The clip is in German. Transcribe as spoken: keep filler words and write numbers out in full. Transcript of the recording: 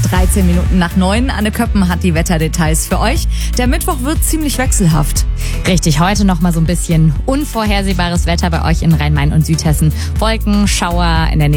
dreizehn Minuten nach neun. Anne Köppen hat die Wetterdetails für euch. Der Mittwoch wird ziemlich wechselhaft. Richtig, heute noch mal so ein bisschen unvorhersehbares Wetter bei euch in Rhein-Main und Südhessen. Wolken, Schauer in der Nähe